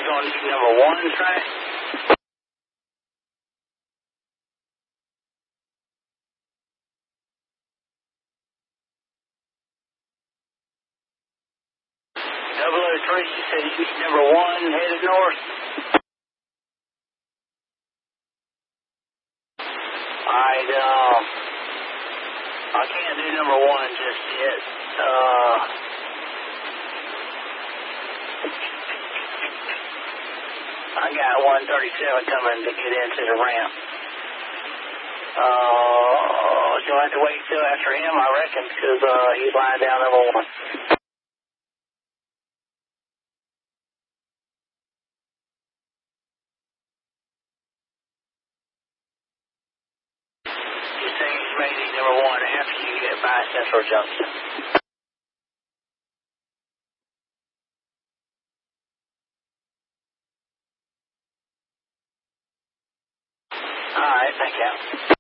going to need number 1 track? Double O 03, you said you need number 1 headed north? Alright, I can't do number 1 just yet. I got 137 coming to get into the ramp. You'll have to wait till after him, I reckon, because he's lying down number 1. You say he's ready number 1 after you get by Central Junction. All right, thank you.